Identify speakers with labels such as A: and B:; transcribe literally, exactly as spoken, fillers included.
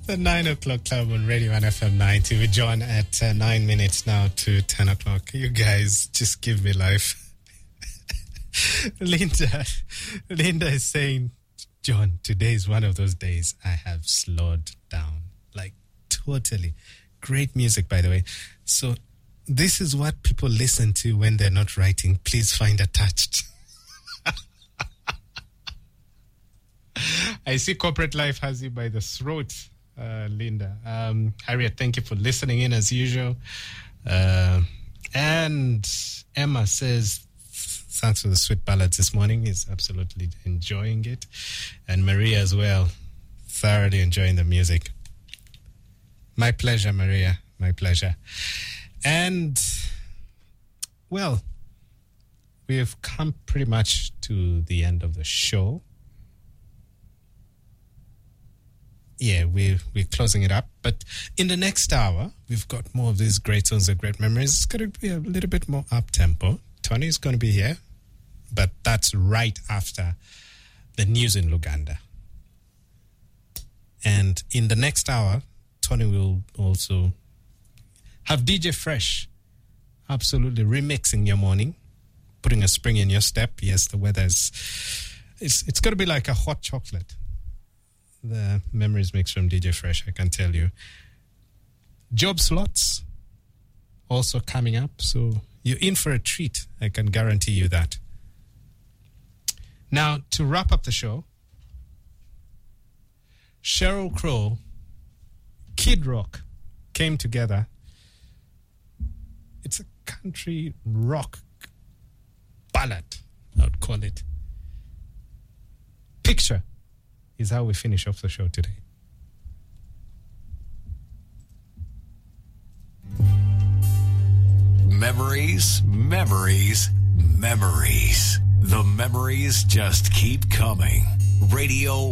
A: The nine o'clock club on Radio one F M ninety with John at uh, nine minutes now to ten o'clock. You guys just give me life. Linda, Linda is saying, John, today is one of those days I have slowed down. Like, totally. Great music, by the way. So, this is what people listen to when they're not writing. Please find attached. I see corporate life has you by the throat, uh, Linda. Um, Harriet, thank you for listening in as usual. Uh, and Emma says, thanks for the sweet ballads this morning. He's absolutely enjoying it. And Maria as well, thoroughly enjoying the music. My pleasure, Maria. My pleasure. And, well, we've come pretty much to the end of the show. Yeah, we're, we're closing it up. But in the next hour, we've got more of these great songs and great memories. It's going to be a little bit more up-tempo. Tony's going to be here, but that's right after the news in Luganda. And in the next hour, Tony will also have D J Fresh absolutely remixing your morning, putting a spring in your step. Yes, the weather is... It's, it's going to be like a hot chocolate. The memories mix from D J Fresh, I can tell you. Job slots also coming up, so you're in for a treat. I can guarantee you that. Now, to wrap up the show, Sheryl Crow, Kid Rock came together. It's a country rock ballad, I would call it. Picture is how we finish off the show today.
B: Memories, memories, memories. The memories just keep coming. Radio